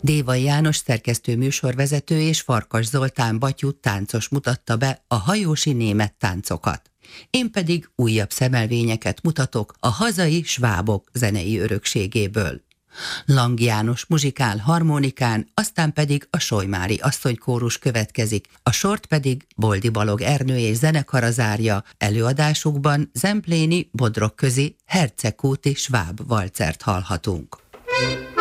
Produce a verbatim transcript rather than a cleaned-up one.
Dévai János szerkesztő műsorvezető és Farkas Zoltán Battyu táncos mutatta be a hajósi német táncokat. Én pedig újabb szemelvényeket mutatok a hazai svábok zenei örökségéből. Lang János muzsikál harmonikán, aztán pedig a Solymári asszonykórus következik, a sort pedig Boldi Balog Ernő és zenekara zárja, előadásukban zempléni, bodrogközi, hercegkúti sváb valcert hallhatunk.